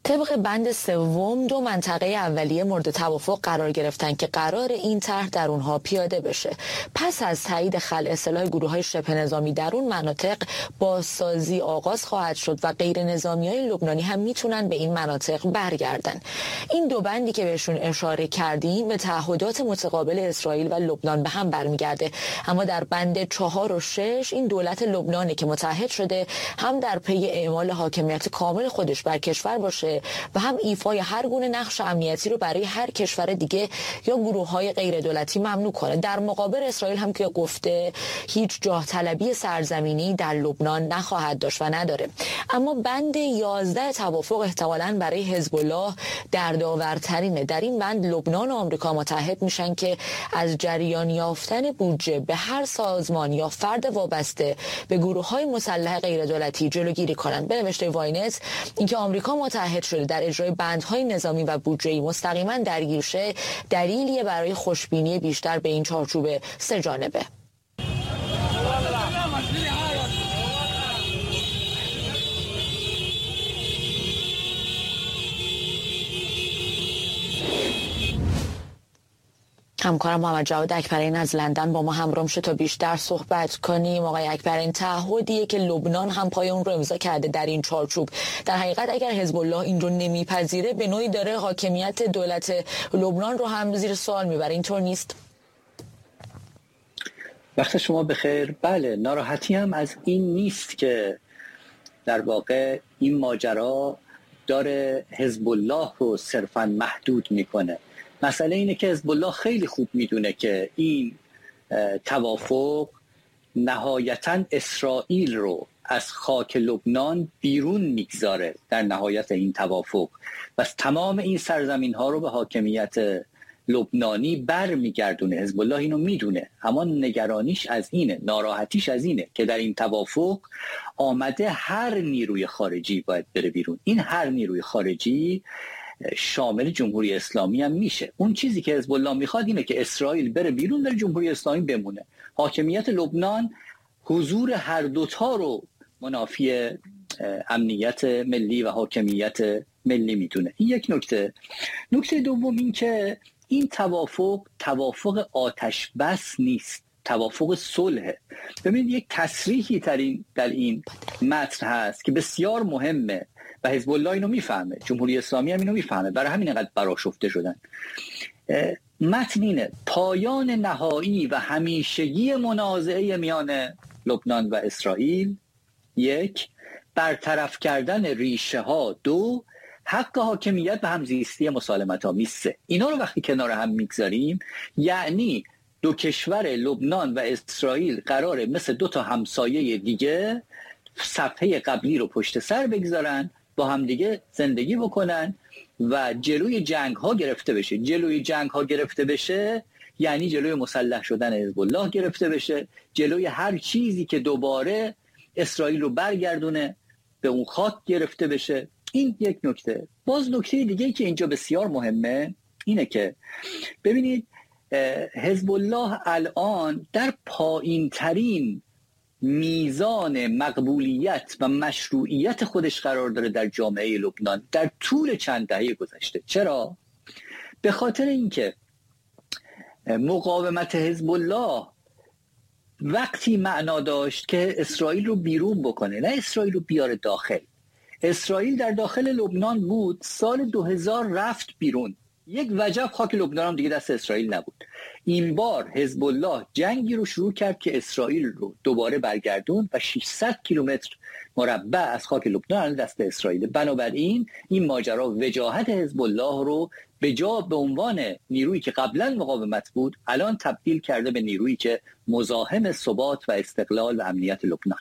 طبق بند سوم 2 منطقه اولیه مورد توافق قرار گرفتن که قرار این طرح در اونها پیاده بشه. پس از تایید خلع اصطلاح گروه‌های شبه نظامی در اون مناطق بازسازی آغاز خواهد شد و غیر نظامیای لبنانی هم میتونن به این مناطق برگردن. این 2 بندی که بهشون اشاره کردیم به تعهدات متقابل اسرائیل و لبنان به هم برمیگرده، اما در بند 4 و 6 این دولت لبنانی که متحد شده هم در پی اعمال حاکمیت کامل خودش بر کشور باشه و هم ایفای هر گونه نقش امنیتی رو برای هر کشور دیگه یا گروه‌های غیر دولتی ممنوع کنه. در مقابل اسرائیل هم که گفته هیچ جاه طلبی سرزمینی در لبنان نخواهد داشت و نداره. اما بند 11 توافق احتمالاً برای حزب الله دردآورترینه. در این بند لبنان و آمریکا متحد میشن که از جریان یافتن بودجه به هر سازمان یا فرد وابسته به گروه‌های مسلح غیر دولتی جلوگیری کنند. به نوشته واینت اینکه آمریکا متحد شده در اجرای بندهای نظامی و بودجه‌ای مستقیما درگیر شه دلیلیه برای خوشبینی بیشتر به این چارچوب سه جانبه. همکارم محمد جواد اکبرین از لندن با ما همراه شد تا بیشتر صحبت کنیم. آقای اکبرین، تعهدیه که لبنان هم پای اون رو امضا کرده در این چارچوب. در حقیقت اگر حزب الله این رو نمیپذیره به نوعی داره حاکمیت دولت لبنان رو هم زیر سوال میبره، اینطور نیست؟ وقت شما بخیر. بله، ناراحتی هم از این نیست که در واقع این ماجرا داره حزب الله رو صرفاً محدود میکنه. مسئله اینه که حزب الله خیلی خوب میدونه که این توافق نهایتاً اسرائیل رو از خاک لبنان بیرون میگذاره در نهایت این توافق و تمام این سرزمین ها رو به حاکمیت لبنانی بر میگردونه. حزب الله اینو میدونه، اما نگرانیش از اینه، ناراحتیش از اینه که در این توافق آمده هر نیروی خارجی باید بره بیرون. این هر نیروی خارجی شامل جمهوری اسلامی هم میشه. اون چیزی که حزب الله میخواد اینه که اسرائیل بره بیرون، در جمهوری اسلامی بمونه. حاکمیت لبنان حضور هر دوتا رو منافی امنیت ملی و حاکمیت ملی میدونه. این یک نکته. نکته دوم این که این توافق آتش بس نیست، توافق صلح. ببینید یک تصریحی در این متن هست که بسیار مهمه و حزب الله اینو میفهمه، جمهوری اسلامی هم اینو میفهمه، برای همین اینقدر برآشفته شدن. متن اینه: پایان نهایی و همیشگی منازعه میان لبنان و اسرائیل. 1. برطرف کردن ریشه ها. 2. حق حاکمیت و همزیستی مسالمت‌آمیز. 3. اینا رو وقتی کنار هم میگذاریم یعنی دو کشور لبنان و اسرائیل قراره مثل 2 تا همسایه دیگه صفحه قبلی رو پشت سر بگذارن، با هم دیگه زندگی بکنن و جلوی جنگ ها گرفته بشه. جلوی جنگ ها گرفته بشه یعنی جلوی مسلح شدن حزب الله گرفته بشه، جلوی هر چیزی که دوباره اسرائیل رو برگردونه به اون خاک گرفته بشه. این یک نکته. باز نکته دیگه که اینجا بسیار مهمه اینه که ببینید حزب الله الان در پایین ترین میزان مقبولیت و مشروعیت خودش قرار داره در جامعه لبنان در طول چند دهه گذشته. چرا؟ به خاطر اینکه مقاومت حزب الله وقتی معنا داشت که اسرائیل رو بیرون بکنه، نه اسرائیل رو بیاره داخل. اسرائیل در داخل لبنان بود، سال 2000 رفت بیرون، یک وجب خاک لبنان هم دیگه دست اسرائیل نبود. این بار حزب الله جنگی رو شروع کرد که اسرائیل رو دوباره برگردون و 600 کیلومتر مربع از خاک لبنان دست اسرائیل. بنابراین این ماجرا وجاهت حزب الله رو به عنوان نیرویی که قبلا مقاومت بود الان تبدیل کرده به نیرویی که مزاحم ثبات و استقلال و امنیت لبنان.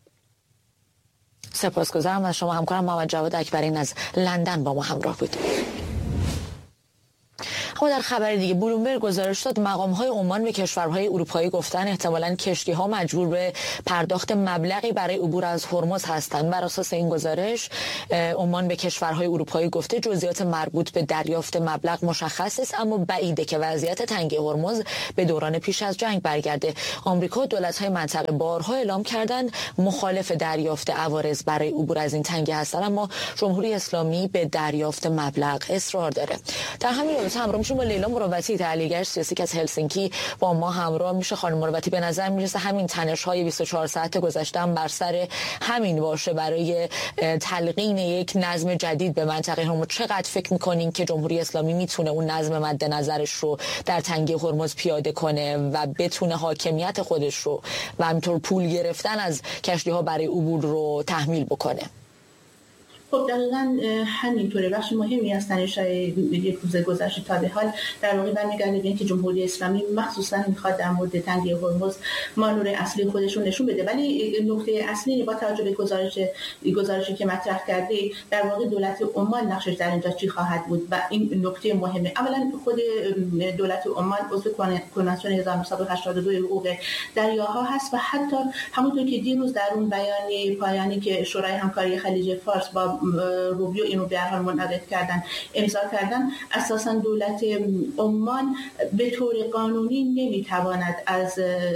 سپاسگزارم از شما. همکارم محمد جواد اکبرین از لندن با ما همراه بود. اما در خبر دیگه بلومبرگ گزارش داد مقام‌های عمان به کشورهای اروپایی گفتن احتمالاً کشتی‌ها مجبور به پرداخت مبلغی برای عبور از هرمز هستند. بر اساس این گزارش عمان به کشورهای اروپایی گفته جزئیات مربوط به دریافت مبلغ مشخص است، اما بعیده که وضعیت تنگی هرمز به دوران پیش از جنگ برگرده. آمریکا و دولت‌های منطقه بارها اعلام کردند مخالف دریافت عوارض برای عبور از این تنگه هستند، اما جمهوری اسلامی به دریافت مبلغ اصرار داره. در همین رابطه همراه میشیم با لیلا مروتی، تحلیلگر سیاسی که از هلسینکی با ما همراه میشه. خانم مروتی، به نظر میرسه همین تنش‌های 24 ساعت گذشته هم بر سر همین باشه برای تلقین یک نظم جدید به منطقه هرمز. چقدر فکر می‌کنین که جمهوری اسلامی میتونه اون نظم مد نظرش رو در تنگه هرمز پیاده کنه و بتونه حاکمیت خودش رو و همینطور پول گرفتن از کشتی‌ها برای عبور رو تحمیل بکنه؟ خب دقیقاً همینطوره. بخش مهمی از تنش‌های یک روز گذشته تا به حال در واقع برمیگرده به اینکه جمهوری اسلامی مخصوصاً میخواد در مورد تنگه هرمز مانور اصلی خودش رو نشون بده، ولی نکته اصلی با توجه به گزارشی که مطرح کرده در واقع دولت عمان نقشش در اینجا چی خواهد بود و این نکته مهمه. اولا خود دولت عمان عضو کنوانسیون 1982 حقوق دریاها هست و حتی همونطور که دیروز در اون بیانیه پایانی که شورای همکاری خلیج فارس با روبیو اینو به هر حال منعقد کردن امضا کردن، اساسا دولت عمان به طور قانونی نمیتواند از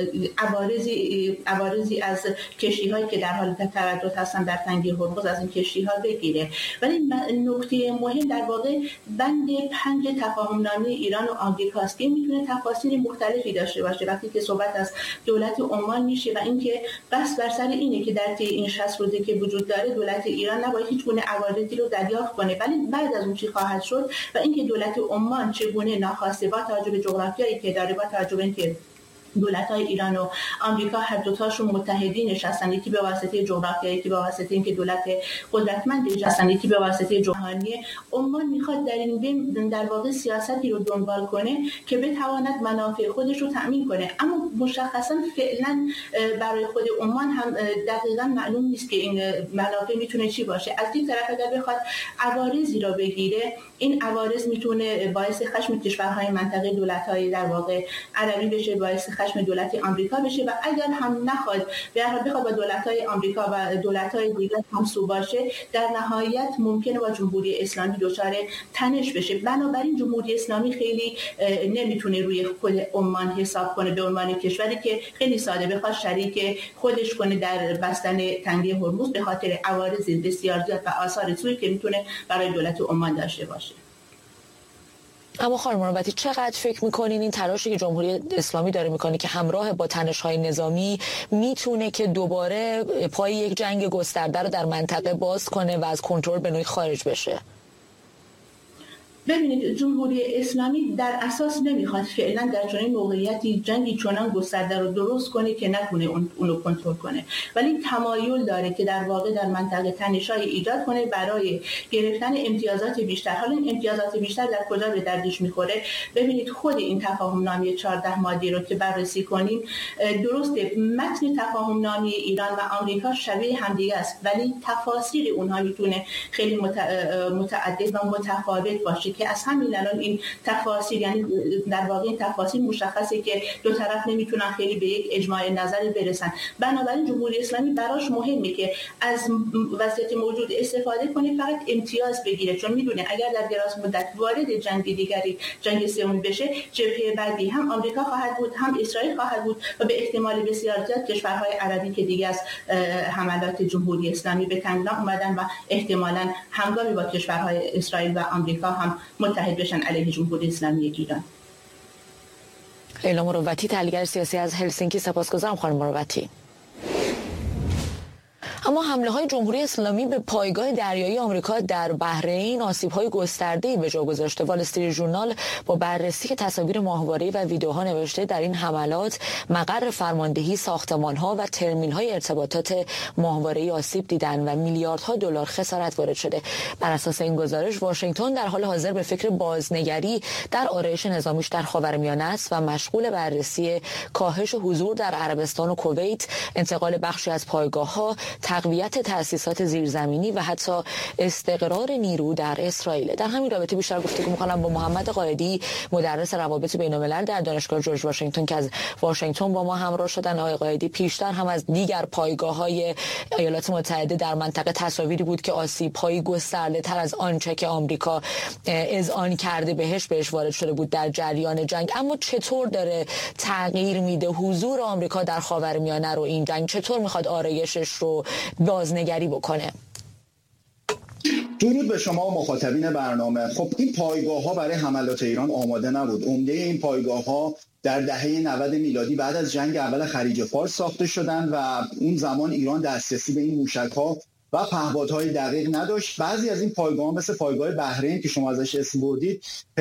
عوارضی از کشتی‌هایی که در حال تردد هستن در تنگه هرمز از این کشتی‌ها بگیره. ولی نکته مهم در واقع بند 5 تفاهم‌نامه ایران و آمریکاست که میتونه تفاصیل مختلفی داشته باشه وقتی که صحبت از دولت عمان میشه و اینکه بس بر سر اینه که در طی این 60 روزی که وجود داره دولت ایران نباید هیچ گونه عوارضی رو دریافت کنه، ولی بعد از اون چی خواهد شد و اینکه دولت عمان چگونه ناخواسته با توجه به جغرافیایی که داره، با توجه به اینکه دولت‌های ایران و آمریکا هر دو تاشون متحدینش هستن، یکی به واسطه جغرافیا، یکی به واسطه اینکه دولت قدرتمندی هستن، یکی به واسطه جهانی. عمان میخواد در این بین در واقع سیاستی رو دنبال کنه که بتواند منافع خودش رو تأمین کنه، اما مشخصا فعلا برای خود عمان هم دقیقاً معلوم نیست که این منافع میتونه چی باشه. از این طرف اگر بخواد عوارضی رو بگیره، این عوارض میتونه باعث خشم کشورهای منطقه، دولت‌های در واقع عربی بشه، باعث خشم دولت آمریکا بشه و اگر هم نخواد به هر حال بخواد با دولت‌های آمریکا و دولت‌های دیگر همسو باشه، در نهایت ممکنه با جمهوری اسلامی دچار تنش بشه. بنابراین جمهوری اسلامی خیلی نمیتونه روی خود عمان حساب کنه به عنوان کشوری که خیلی ساده بخواد شریک خودش کنه در بستن تنگه هرمز به خاطر عوارض بسیار زیاد و آثار سوئی که میتونه برای دولت عمان داشته باشه. اما خانم مروتی، چقدر فکر میکنین این تلاشی که جمهوری اسلامی داره میکنه که همراه با تنش‌های نظامی میتونه که دوباره پای یک جنگ گسترده رو در منطقه باز کنه و از کنترل به نوعی خارج بشه؟ ببینید، جمهوری اسلامی در اساس نمیخواد فعلا در چنین موقعیتی جنگی چنان گسترده رو درست کنه که نتونه اونو کنترل کنه، ولی تمایل داره که در واقع در منطقه تنش‌های ایجاد کنه برای گرفتن امتیازات بیشتر. حالا این امتیازات بیشتر در کجا به دردش میخوره؟ ببینید، خود این تفاهم‌نامه 14 مادی رو که بررسی کنیم، درسته متن تفاهم‌نامه ایران و آمریکا شبیه همدیگه است، ولی تفاصیل اونها میتونه خیلی متعدد و متفاوت باشه که از همین الان این تفاصیل، یعنی در واقع این تفاصیل مشخصه که دو طرف نمیتونن خیلی به یک اجماع نظری برسن. بنابراین جمهوری اسلامی براش مهمه که از وضعیت موجود استفاده کنه، فقط امتیاز بگیره، چون میدونه اگر در دراز مدت وارد جنگ دیگری، جنگ سوم بشه، جبهه بعدی هم آمریکا خواهد بود، هم اسرائیل خواهد بود و به احتمال بسیار زیاد کشورهای عربی که دیگه از حملات جمهوری اسلامی به تنگنا اومدن و احتمالاً همگامی با کشورهای اسرائیل و آمریکا هم متحد بشن علیه جمهوری اسلامی ایران. لیلا مروتی، تحلیلگر سیاسی از هلسینکی، سپاسگزارم خانم مروتی. اما حمله‌های جمهوری اسلامی به پایگاه دریایی آمریکا در بحرین آسیب‌های گسترده‌ای به جا گذاشته. وال استریت ژورنال با بررسی تصاویر ماهواره‌ای و ویدیوها نوشته در این حملات مقر فرماندهی، ساختمان‌ها و ترمین‌های ارتباطات ماهواره‌ای آسیب دیدند و میلیاردها دلار خسارت وارد شده. بر اساس این گزارش، واشنگتن در حال حاضر به فکر بازنگری در آرایش نظامیش در خاورمیانه است و مشغول بررسی کاهش حضور در عربستان و کویت، انتقال بخشی از پایگاه‌ها، تقویت تأسیسات زیرزمینی و حتی استقرار نیرو در اسرائیل. در همین رابطه بیشتر گفتگو می‌کنم با محمد قائدی، مدرس روابط بین‌الملل در دانشگاه جورج واشنگتن که از واشنگتن با ما همراه شدن. آقای قائدی، پیشتر هم از دیگر پایگاه‌های ایالات متحده در منطقه تصاویری بود که آسیب‌های گسترده‌تر از آنچه که آمریکا اذعان کرده بهش وارد شده بود در جریان جنگ. اما چطور داره تغییر میده حضور آمریکا در خاورمیانه رو این جنگ؟ چطور میخواد آرایشش رو بازنگری بکنه؟ درود به شما و مخاطبین برنامه. خب این پایگاه‌ها برای حملات ایران آماده نبود. عمده این پایگاه‌ها در دهه 90 میلادی بعد از جنگ اول خلیج فارس ساخته شدند و اون زمان ایران دسترسی به این موشک‌ها و پهپادهای دقیق نداشت. بعضی از این پایگاه‌ها مثل پایگاه بحرین که شما ازش اسم بردید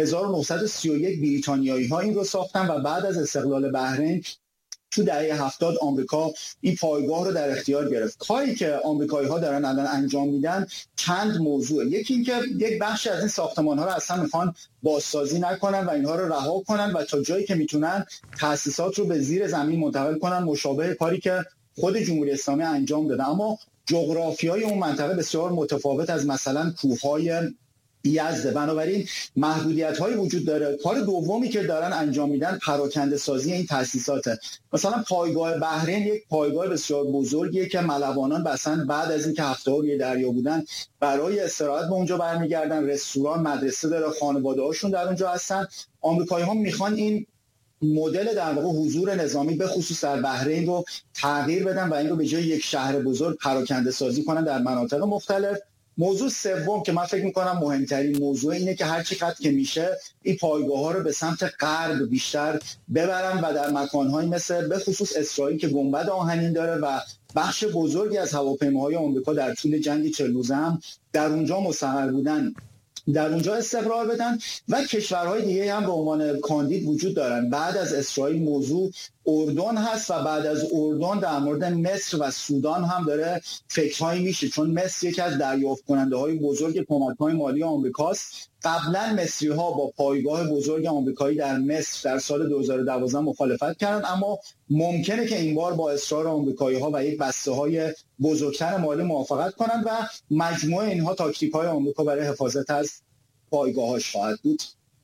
1931 بریتانیایی‌ها این رو ساختن و بعد از استقلال بحرین تو دهه 70 آمریکا این پایگاه رو در اختیار گرفت. کاری که آمریکایی‌ها دارن الان انجام میدن چند موضوع. یکی اینکه یک بخش از این ساختمان‌ها رو اصلا میخوان بازسازی نکنن و اینها رو رها کنن و تا جایی که میتونن تأسیسات رو به زیر زمین منتقل کنن، مشابه کاری که خود جمهوری اسلامی انجام داده. اما جغرافیای اون منطقه بسیار متفاوت از مثلا کوههای یزد، بنابراین محدودیت‌هایی وجود داره. کار دومی که دارن انجام میدن پراکنده سازی این تأسیساته. مثلا پایگاه بحرین یک پایگاه بسیار بزرگیه که ملوانان مثلا بعد از اینکه هفته‌ها روی دریا بودن برای استراحت به اونجا برمیگردن. رستوران، مدرسه داره، خانواده‌هاشون در اونجا هستن. آمریکایی‌ها میخوان این مدل در واقع حضور نظامی به خصوص در بحرین رو تغییر بدن و این رو به جای یک شهر بزرگ پراکنده سازی کنن در مناطق مختلف. موضوع سوم که من فکر می‌کنم مهمترین موضوع اینه که هر چقدر که میشه این پایگاه‌ها رو به سمت غرب بیشتر ببرن و در مکان‌هایی مثل به خصوص اسرائیل که گنبد آهنین داره و بخش بزرگی از هواپیماهای آمریکا در طول جنگ 40 روزه هم در اونجا مستقر بودن، در اونجا استقرار بدن. و کشورهای دیگه هم به عنوان کاندید وجود دارن. بعد از اسرائیل موضوع اردن هست و بعد از اردن در مورد مصر و سودان هم داره فکرهایی میشه، چون مصر یکی از دریافت کننده های بزرگ کمک‌های مالی آمریکاست. قبلا مصری‌ها با پایگاه بزرگ آمریکایی در مصر در سال 2012 مخالفت کردند، اما ممکنه که این بار با اصرار آمریکایی‌ها و یک بسته‌های بزرگتر مالی موافقت کنند و مجموعه اینها تاکتیک‌های آمریکا برای حفاظت از پایگاه‌هاش خواهد بود.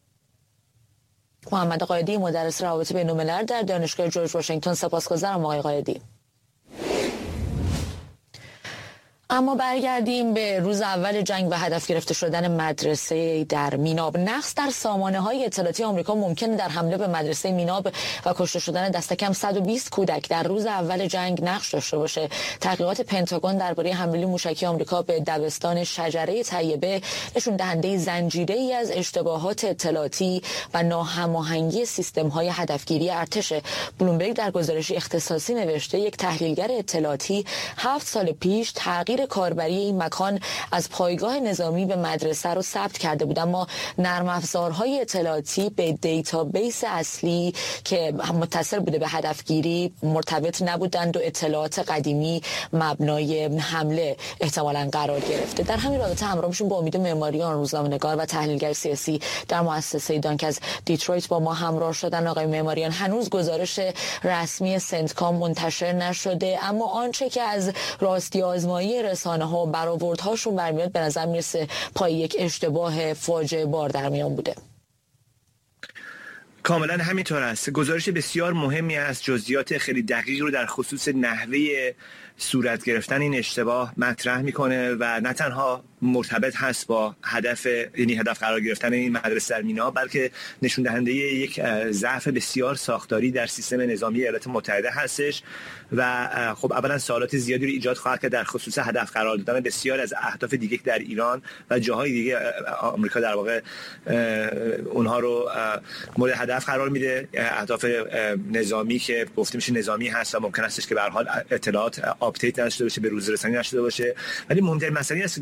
محمد قائدی، مدرس روابط بین‌الملل در دانشگاه جورج واشنگتن. سپاسگزارم آقای قائدی. اما برگردیم به روز اول جنگ و هدف گرفته شدن مدرسه در میناب. نقص در سامانه‌های اطلاعاتی آمریکا ممکنه در حمله به مدرسه میناب و کشته شدن دست کم 120 کودک در روز اول جنگ نقش داشته باشه. تحقیقات پنتاگون درباره حمله موشکی آمریکا به دبستان شجره طیبه نشون دهنده زنجیره‌ای از اشتباهات اطلاعاتی و ناهماهنگی سیستم‌های هدفگیری ارتش. بلومبرگ در گزارشی اختصاصی نوشته یک تحلیلگر اطلاعاتی 7 سال پیش تغییر کاربری این مکان از پایگاه نظامی به مدرسه رو ثبت کرده بود، اما نرم افزارهای اطلاعاتی به دیتابیس اصلی که متصل بوده به هدفگیری مرتبط نبودند و اطلاعات قدیمی مبنای حمله احتمالاً قرار گرفته. در همین رابطه همراه میشیم با امید معماریان، روزنامه‌نگار و تحلیلگر سیاسی در مؤسسه دانک از دیترویت با ما همراه شدن. آقای معماریان، هنوز گزارش رسمی سنتکام منتشر نشده، اما آنچه که از راستی آزمایی رسانه‌ها و برآوردهاشون برمیاد به نظر میرسه پای یک اشتباه فاجعه بار در میان بوده. کاملا همینطور است. گزارش بسیار مهمی از جزئیات خیلی دقیق رو در خصوص نحوه صورت گرفتن این اشتباه مطرح میکنه و نه تنها مرتبط هست با هدف قرار گرفتن این مدرسه در مینا، بلکه نشون دهنده یک ضعف بسیار ساختاری در سیستم نظامی ایالات متحده هستش و خب اولا سوالات زیادی رو ایجاد خواهد کرد در خصوص هدف قرار دادن بسیار از اهداف دیگه در ایران و جاهای دیگه آمریکا در واقع اونها رو مورد هدف قرار میده. اهداف نظامی که گفته میشه نظامی هست و ممکن است که به هر حال اطلاعات آپدیت نشده باشه، به روز رسانی نشده باشه، ولی مهمترین مسئله است که در سال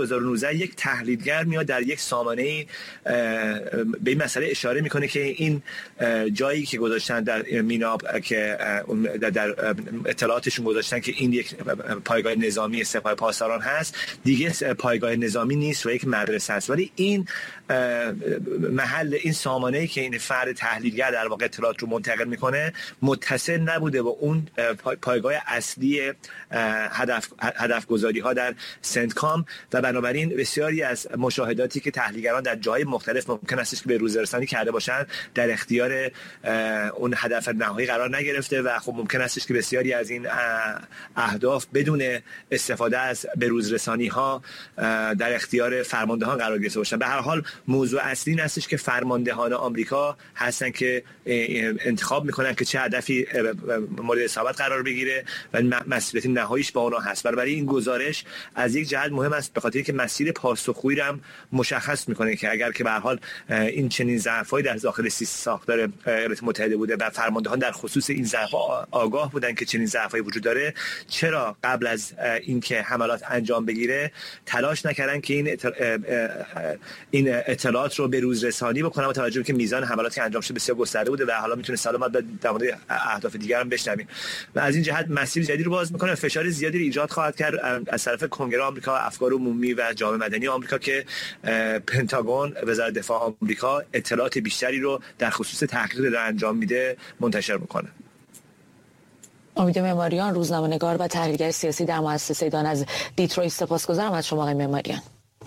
2019 یک تحلیلگر میاد در یک سامانه به این مسئله اشاره میکنه که این جایی که گذاشتن در میناب که در اطلاعاتشون گذاشتن که این یک پایگاه نظامی سپاه پاسداران هست، دیگه پایگاه نظامی نیست و یک مدرسه است. ولی این محل، این سامانه‌ای که این فرد تحلیلگر در واقع اطلاعات رو منتقل میکنه متصل نبوده با اون پایگاه اصلی هدف گذاری ها در سنتکام و بنابراین بسیاری از مشاهداتی که تحلیلگران در جای مختلف ممکن است که به روز رسانی کرده باشند در اختیار اون هدف نهایی قرار نگرفته و خب ممکن است که بسیاری از این اهداف بدون استفاده از به روز رسانی ها در اختیار فرماندهان قرار گرفته باشند. به هر حال موضوع اصلی این هستش که فرماندهان آمریکا هستن که انتخاب میکنن که چه هدفی مورد اصابت قرار بگیره و مسئولیت نهاییش با اونها هست. برای این گزارش از یک جهت مهم است به خاطر که مسیر پاسخگویی رو هم مشخص میکنه که اگر که به هر حال این چنین ضعف‌هایی در داخل ساختار ایالات متحده بوده و فرماندهان در خصوص این ضعف‌ها آگاه بودن که چنین ضعف‌هایی وجود داره، چرا قبل از اینکه حملات انجام بگیره تلاش نکردن که این اطلاعات رو به روز رسانی بکنن با توجه به که میزان حملاتی که انجام شده بسیار گسترده بوده و حالا میتونه سلامت در مورد اهداف دیگر هم بشنویم و از این جهت مسیر جدید رو باز میکنه، فشار زیادی رو ایجاد خواهد کرد از طرف کنگره آمریکا، افکار عمومی و جامعه مدنی آمریکا که پنتاگون، وزارت دفاع آمریکا اطلاعات بیشتری رو در خصوص تحقیق رو انجام میده منتشر میکنه. امید معماریان، روزنامه‌نگار و تحلیلگر سیاسی در مؤسسه دان از دیترویت، سپاسگزارم از شما آقای معماریان.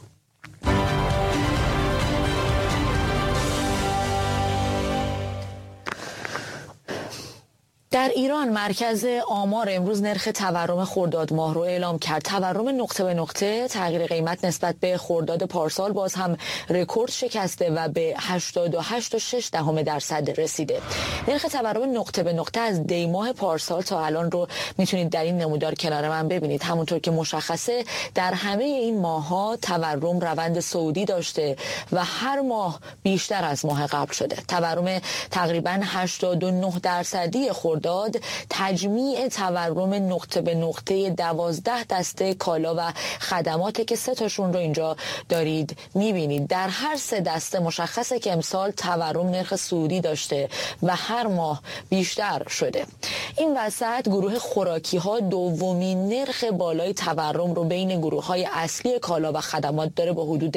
در ایران مرکز آمار امروز نرخ تورم خرداد ماه رو اعلام کرد. تورم نقطه به نقطه تغییر قیمت نسبت به خرداد پارسال باز هم رکورد شکسته و به 88.6% رسیده. نرخ تورم نقطه به نقطه از دی ماه پارسال تا الان رو میتونید در این نمودار کنار من ببینید. همونطور که مشخصه در همه این ماه‌ها تورم روند صعودی داشته و هر ماه بیشتر از ماه قبل شده. تورم تقریباً 89% خرداد تجمیع تورم نقطه به نقطه 12 دسته کالا و خدمات که 3 تاشون رو اینجا دارید میبینید. در هر 3 دسته مشخصه که امسال تورم نرخ صعودی داشته و هر ماه بیشتر شده. این وسط گروه خوراکی ها دومین نرخ بالای تورم رو بین گروه های اصلی کالا و خدمات داره با حدود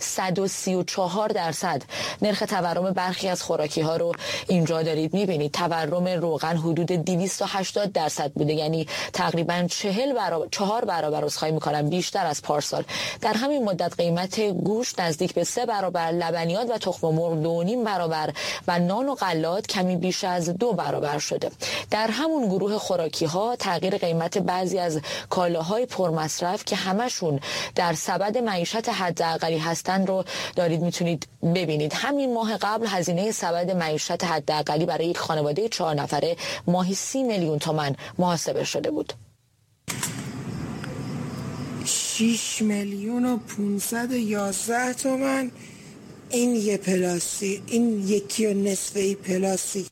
134%. نرخ تورم برخی از خوراکی ها رو اینجا دارید میبینید. تورم روغن حدود 280% بوده، یعنی تقریباً 4 برابر عذرخواهی میکنم بیشتر از پارسال. در همین مدت قیمت گوشت نزدیک به 3 برابر، لبنیات و تخم مرغ 2.5 برابر و نان و غلات کمی بیش از 2 برابر شده. در همون گروه خوراکی ها تغییر قیمت بعضی از کالاهای پرمصرف که همشون در سبد معیشت حداقلی هستن رو دارید میتونید ببینید. همین ماه قبل هزینه سبد معیشت حداقلی برای یک خانواده 4 نفره ماهی 30 میلیون تومان محاسبه شده بود. 6,511,000 تومان این یه پلاستیک، این 1.5 پلاستیک.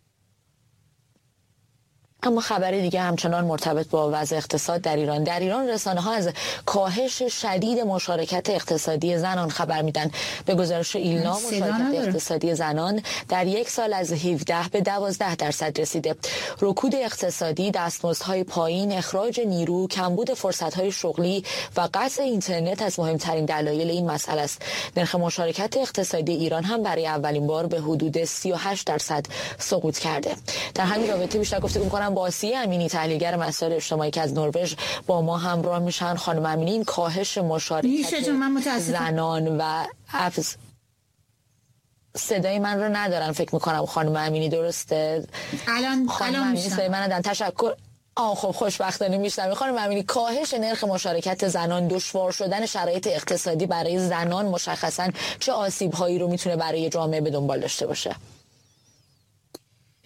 اما خبر دیگه همچنان مرتبط با وضع اقتصاد در ایران. در ایران رسانه‌ها از کاهش شدید مشارکت اقتصادی زنان خبر میدن. به گزارش ایلنا مشارکت اقتصادی زنان در یک سال از 17 به 12% رسیده. رکود اقتصادی، دستمزدهای پایین، اخراج نیرو، کمبود فرصت‌های شغلی و قطع اینترنت از مهمترین دلایل این مسئله است. نرخ مشارکت اقتصادی ایران هم برای اولین بار به حدود 38% سقوط کرده. در همین رابطه بیشتر گفتگو می‌کنم با آسیه امینی، تحلیلگر مسائل اجتماعی که از نروژ با ما همراه میشن. خانم امینی، این کاهش مشارکت زنان و صدای من رو ندارن فکر میکنم خانم امینی، درسته؟ الان صدای من ندارن. تشکر. خب خوشبختانه میشنم. خانم امینی، کاهش نرخ مشارکت زنان، دشوار شدن شرایط اقتصادی برای زنان مشخصاً چه آسیب‌هایی رو میتونه برای جامعه به دنبال داشته باشه؟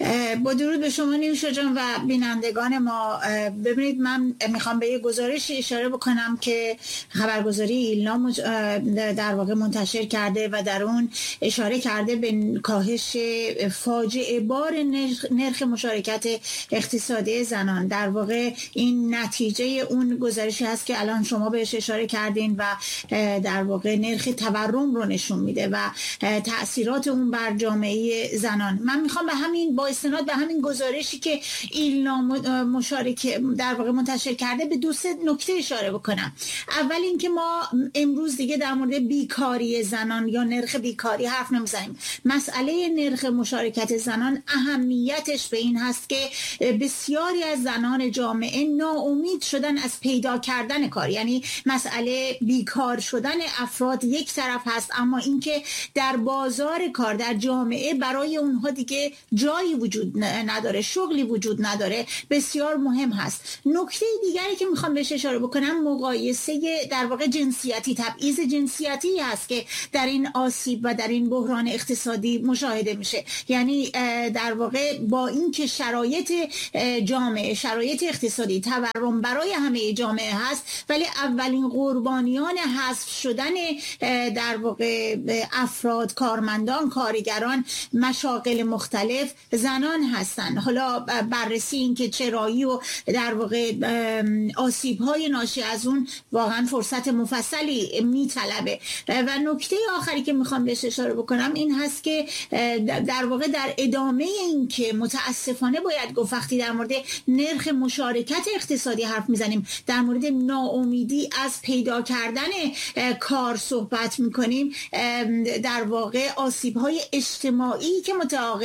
با درود به شما نیوشا جان و بینندگان ما. ببینید، من میخوام به یه گزارشی اشاره بکنم که خبرگزاری ایلنا در واقع منتشر کرده و در اون اشاره کرده به کاهش فاجعه بار نرخ مشارکت اقتصادی زنان. در واقع این نتیجه اون گزارشی هست که الان شما بهش اشاره کردین و در واقع نرخ تورم رو نشون میده و تأثیرات اون بر جامعه زنان. من میخوام به همین، با استناد به همین گزارشی که ایلنا مشارکه در واقع منتشر کرده، به دو سه نکته اشاره بکنم. اول اینکه ما امروز دیگه در مورد بیکاری زنان یا نرخ بیکاری حرف نمیزنیم. مسئله نرخ مشارکت زنان اهمیتش به این هست که بسیاری از زنان جامعه ناامید شدن از پیدا کردن کار. یعنی مسئله بیکار شدن افراد یک طرف هست، اما اینکه در بازار کار، در جامعه برای اونها دیگه جایی وجود نداره، شغلی وجود نداره، بسیار مهم هست. نکته دیگری که میخوام بهش اشاره بکنم مقایسه در واقع جنسیتی، تبعیض جنسیتی هست که در این آسیب و در این بحران اقتصادی مشاهده میشه. یعنی در واقع با اینکه شرایط جامعه، شرایط اقتصادی، تورم برای همه جامعه هست، ولی اولین قربانیان حذف شدن در واقع افراد، کارمندان، کارگران، مشاغل مختلف زنان هستند. حالا بررسی این که چرایی و در واقع آسیب‌های ناشی از اون واقعا فرصت مفصلی میطلبه. و نکته آخری که میخوام بهش اشاره بکنم این هست که در واقع در ادامه این که متاسفانه باید گفت وقتی در مورد نرخ مشارکت اقتصادی حرف میزنیم، در مورد ناامیدی از پیدا کردن کار صحبت میکنیم، در واقع آسیب‌های اجتماعی که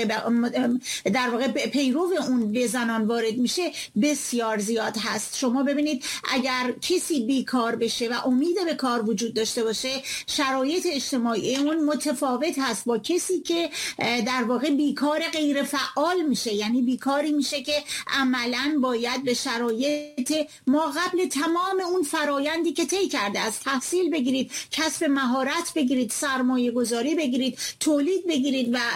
در واقع پیرو اون به زنان وارد میشه بسیار زیاد هست. شما ببینید اگر کسی بیکار بشه و امید به کار وجود داشته باشه، شرایط اجتماعی اون متفاوت هست با کسی که در واقع بیکار غیر فعال میشه. یعنی بیکاری میشه که عملاً باید به شرایط ما قبل تمام اون فرایندی که طی کرده، از تحصیل بگیرید، کسب مهارت بگیرید، سرمایه گذاری بگیرید، تولید بگیرید و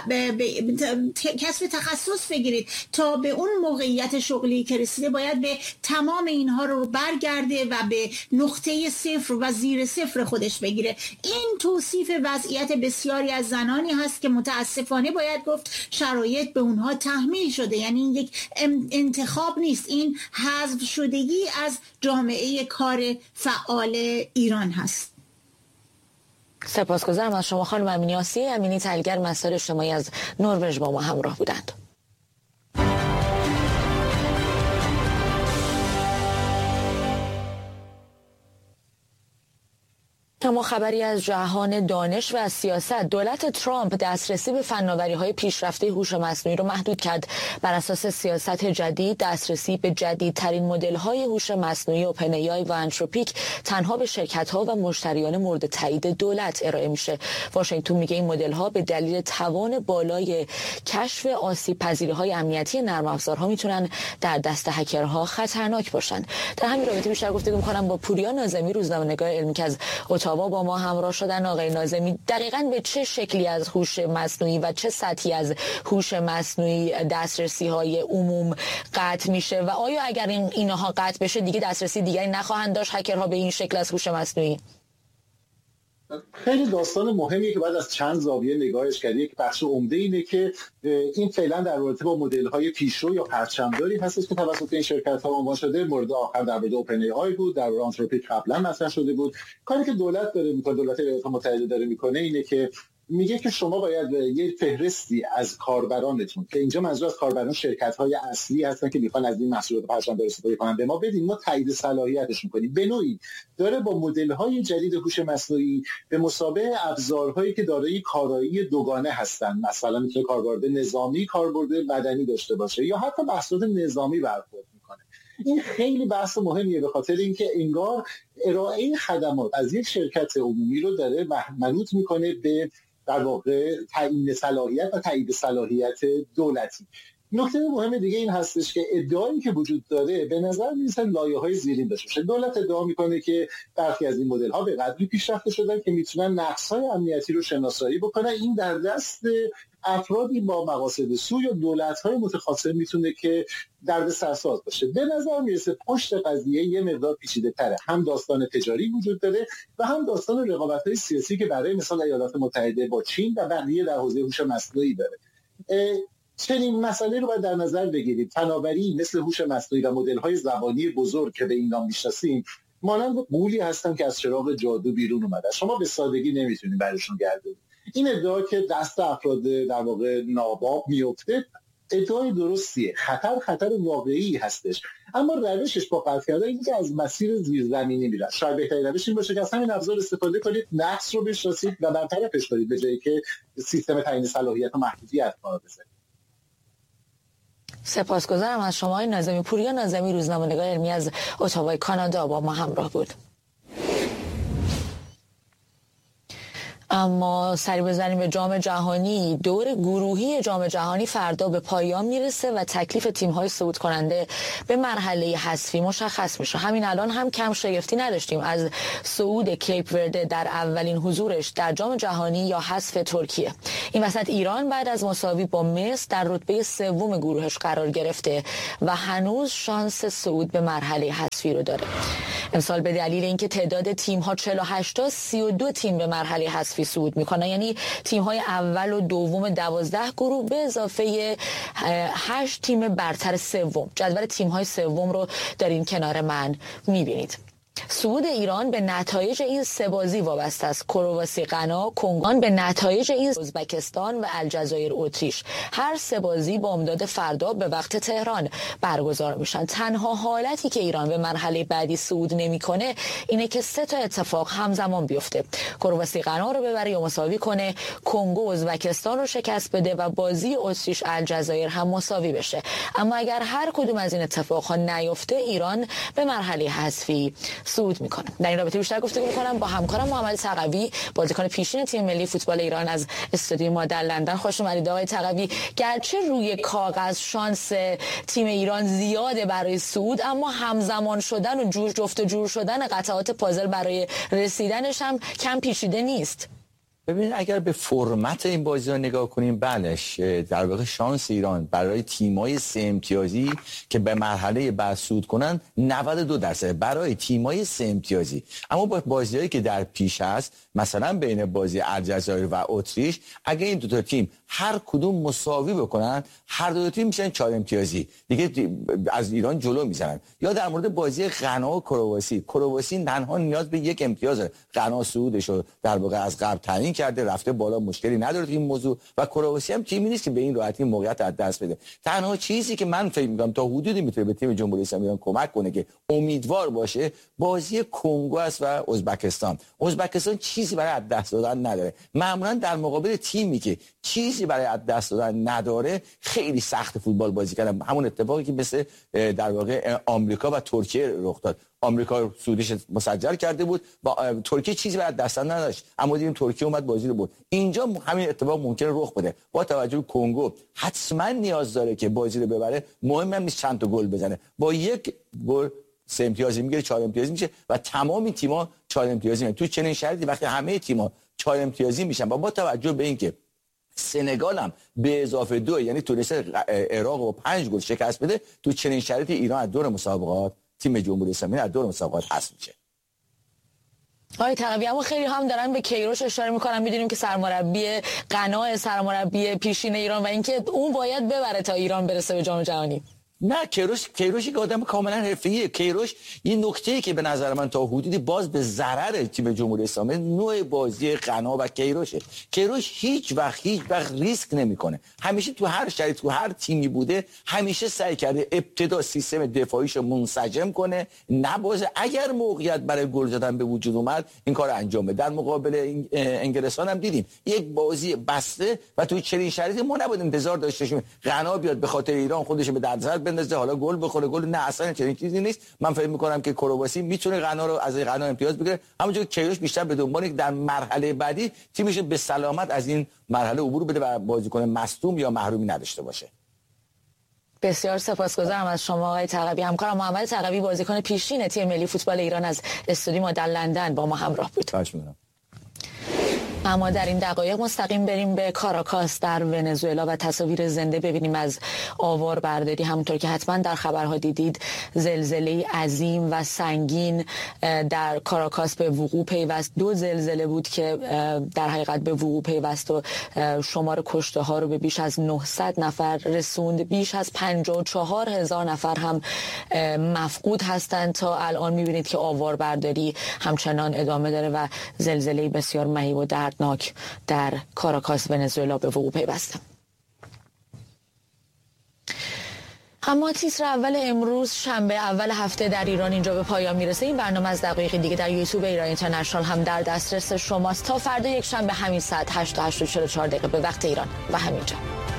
کسب تخصص بگیرید، تا به اون موقعیت شغلی که رسیده باید به تمام اینها رو برگرده و به نقطه صفر و زیر صفر خودش بگیره. این توصیف وضعیت بسیاری از زنانی هست که متاسفانه باید گفت شرایط به اونها تحمیل شده. یعنی این یک انتخاب نیست، این حذف شدگی از جامعه کار فعال ایران هست. سپاسگزارم از شما خانم امینی آسیه امینی، تحلیلگر مسائل اجتماعی از نروژ با ما همراه بودند. اما خبری از جهان دانش و از سیاست. دولت ترامپ دسترسی به فناوری‌های پیشرفته هوش مصنوعی رو محدود کرد. بر اساس سیاست جدید، دسترسی به جدیدترین مدل‌های هوش مصنوعی اوپن ای آی و انتروپیک تنها به شرکت‌ها و مشتریان مورد تایید دولت ارائه میشه. واشنگتن میگه این مدل‌ها به دلیل توان بالای کشف آسیب‌پذیری‌های امنیتی نرم افزارها میتونن در دست هکرها خطرناک باشن. در همین رابطه بیشتر گفتگو می‌کنم با پوریا ناظمی، روزنامه‌نگار علمی که از با ما همراه شدن. آقای ناظمی، دقیقاً به چه شکلی از هوش مصنوعی و چه سطحی از هوش مصنوعی دسترسی‌های عموم قطع میشه و آیا اگر اینها قطع بشه دیگه دسترسی دیگری نخواهند داشت هکرها به این شکل از هوش مصنوعی؟ خیلی داستان مهمیه که بعد از چند زاویه نگاهش کرد. یک بخش عمده اینه که این فعلا در رابطه با مدل‌های پیشرو یا پرچمداری هستش که توسط این شرکت‌ها عنوان شده. مورد آخر در مورد اوپن ای آی بود، در مورد آنتروپیک قبلا مطرح شده بود. کاری که دولت داره میکنه، دولت ایالات متحده داره میکنه اینه که میگه که شما باید یه فهرستی از کاربرانتون، که اینجا منظور از کاربران شرکت‌های اصلی هستن که میخوان از این محصولات پرچمدار استفاده کنن، به ما بدین، ما تایید صلاحیتش می‌کنیم. به نوعی داره با مدل‌های جدید هوش مصنوعی به مثابه ابزارهایی که دارای کارایی دوگانه هستن، مثلا میتونه کاربرد نظامی، کاربرد مدنی داشته باشه یا حتی محصولات نظامی برخورد میکنه. این خیلی بحث مهمیه، به خاطر اینکه انگار ارائه خدمات از یک شرکت عمومی رو داره منوط میکنه به در واقع تعیین صلاحیت و تایید صلاحیت دولتی. نکته مهم دیگه این هستش که ادعایی که وجود داره به نظر میرسه لایه‌های زیرین داشته باشه. دولت ادعا میکنه که برخی از این مدل‌ها به قدری پیشرفته شدن که میتونن نقص‌های امنیتی رو شناسایی بکنن. این در دست افرادی با مقاصد سوء یا دولت‌های متخاصم میتونه که دردسرساز باشه. به نظر میرسه پشت قضیه یه مقدار پیچیده‌تره، هم داستان تجاری وجود داره و هم داستان رقابت‌های سیاسی که برای مثال ایالات متحده با چین و بقیه در حوزه هوش مصنوعی داره. چنین مسئله رو باید در نظر بگیرید. فناوری مثل هوش مصنوعی و مدل‌های زبانی بزرگ که به این نام میشناسیم مانند قولی هستن که از چراغ جادو بیرون اومده. شما به سادگی نمیتونید براشون گردونید. این ادعا که دست افراد در واقع ناباب میفته ادعای درستیه، خطر واقعی هستش، اما روشش با قطع کردن این که از مسیر زیرزمینی میره. شاید بهترین روش این باشه که از همین ابزار استفاده کنید، نقص رو بشناسید و برطرفش کنید به جایی که سیستم تعیین صلاحیت و محدودیت کار بزنید. سپاسگزارم از شما ناظمی پوریا. ناظمی روزنامه‌نگار علمی از اتاوای کانادا با ما همراه بود. اما سری بزنیم به جام جهانی. دور گروهی جام جهانی فردا به پایان میرسه و تکلیف تیم‌های صعود کننده به مرحله حذفی مشخص میشه. همین الان هم کم شگفتی نداشتیم از صعود کیپ ورده در اولین حضورش در جام جهانی یا حذف ترکیه. این وسط ایران بعد از مساوی با مصر در رتبه سوم گروهش قرار گرفته و هنوز شانس صعود به مرحله حذفی رو داره. امسال به دلیل اینکه تعداد تیم‌ها 48 تا 32 تیم به مرحله حذفی صعود میکنن، یعنی تیم‌های اول و دوم 12 گروه به اضافه 8 تیم برتر سوم. جدول تیم‌های سوم رو دارین کنار من میبینید. صعود ایران به نتایج این سه بازی وابسته است. کرواسی، غنا، کنگان به نتایج این ازبکستان و الجزایر، اتریش. هر سه بازی با امداد فردا به وقت تهران برگزار میشن. تنها حالتی که ایران به مرحله بعدی صعود نمیکنه اینه که سه تا اتفاق همزمان بیفته. کرواسی غنا رو ببره یا مساوی کنه، کنگو ازبکستان رو شکست بده و بازی اتریش الجزایر هم مساوی بشه. اما اگر هر کدوم از این اتفاقها نیفته ایران به مرحله حذفی صعود میکنه. در این رابطه بیشتر گفتگو میکنم با همکارم محمد تقوی، بازیکن پیشین تیم ملی فوتبال ایران از استودیوی ما در لندن. خوش اومدید آقای تقوی. گرچه روی کاغذ شانس تیم ایران زیاده برای صعود، اما همزمان شدن و جفت و جور شدن قطعات پازل برای رسیدنش هم کم پیچیده نیست. ببینید اگر به فرمت این بازی ها نگاه کنیم، بلش در واقع شانس ایران برای تیمای 3 امتیازی که به مرحله بعد صعود کنن 92%، برای تیمای 3 امتیازی. اما با بازیایی که در پیش هست، مثلا بین بازی الجزایر و اتریش، اگر این دو تا تیم هر کدوم مساوی بکنن، هر دو تیم میشن 4 امتیازی دیگه، از ایران جلو میزنن. یا در مورد بازی غنا و کرواسی تنها نیاز به 1 امتیاز داره. غنا صعودش رو در واقع از قبل تعیین کرده، رفته بالا، مشکلی نداره این موضوع، و کرواسی هم تیمی نیست که به این راحتی موقعیت از دست بده. تنها چیزی که من فکر می‌کنم تا حدودی میتونه به تیم جمهوری اسلامی ایران کمک کنه که امیدوار باشه، بازی کنگو است و ازبکستان چیزی برای از دست دادن نداره. معمولا در مقابل تیمی که چیزی برای از دست دادن نداره خیلی سخت فوتبال بازی کردن. همون اتفاقی که مثل در واقع آمریکا و ترکیه رخ داد. آمریکا سودش مسجل کرده بود و ترکیه چیزی برای دست دادن نداشت، اما دیدیم ترکیه اومد بازی رو برد. اینجا همین اتفاق ممکنه رخ بده. با توجه به کنگو حتما نیاز داره که بازی رو ببره، مهم هم نیست چند تا گل بزنه، با 1 گل 3 امتیازی میگیره، 4 امتیازی میشه و تمام تیم‌ها 4 امتیازی میشن. تو چنین شرایطی وقتی همه تیم‌ها 4 امتیازی میشن و با توجه به اینکه سنگال هم به اضافه 2 یعنی تونسته عراق رو 5 گل شکست بده، تو چنین شرایطی ایران از دور مسابقات، تیم جمهوری اسلامی از دور مسابقات حذف میشه. آقای تقوی، اما خیلی هم دارن به کیروش اشاره میکنن. میدونیم که سرمربی غنا، سرمربی پیشین ایران، و اینکه اون باید ببره تا ایران برسه به جام جهانی. نه، کیروش که آدم کاملا حرفه‌ایه. کیروش این نکته‌ای که به نظر من تا حدودی باز به ضرر تیم جمهوری اسلامی، نوع بازی غنا و کیروشه. کیروش هیچ وقت ریسک نمیکنه. همیشه تو هر شرایط، تو هر تیمی بوده، همیشه سعی کرده ابتدا سیستم دفاعیشو منسجم کنه، نبازه. اگر موقعیت برای گل زدن به وجود اومد، این کار انجام بده. در مقابل انگلستان هم دیدیم یک بازی بسته و تو چنین شرایطی ما نباید انتظار داشته باشیم غنا بیاد به خاطر ایران خودش به دردسر بندازه، حالا گل بخوره. گل نه، اصلا چنین چیزی نیست. من فکر می‌کنم که کرواسی میتونه غنا رو از غنا امتیاز بگیره، همونجوری که کیروش بیشتر به دنبال در مرحله بعدی تیمش به سلامت از این مرحله عبور بده و بازیکن مصدوم یا محرومی نداشته باشه. بسیار سپاسگزارم از شما آقای تقوی. همکارم محمد تقوی، بازیکن پیشین تیم ملی فوتبال ایران از استودیو ما در لندن با ما همراه بود. اما در این دقایق مستقیم بریم به کاراکاس در ونزوئلا و تصاویر زنده ببینیم از آواربرداری. همونطور که حتما در خبرها دیدید، زلزله عظیم و سنگین در کاراکاس به وقوع پیوست. 2 زلزله بود که در حقیقت به وقوع پیوست و شمار کشته ها رو به بیش از 900 نفر رسوند. بیش از 54,000 نفر هم مفقود هستند. تا الان میبینید که آواربرداری همچنان ادامه داره و زلزله بسیار مهیب و دردناک در کاراکاس ونزوئلا به وقوع پیوسته. اما تیتر اول امروز شنبه اول هفته در ایران اینجا به پایان میرسه. این برنامه از دقایقی دیگه در یوتیوب ایران اینترنشنال هم در دسترس شماست. تا فردا یک شنبه همین ساعت 8 تا 8:44 به وقت ایران و همینجا.